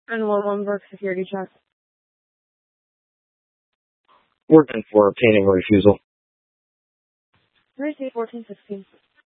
And 1-1 security check. Working for a painting refusal. Receipt 1416.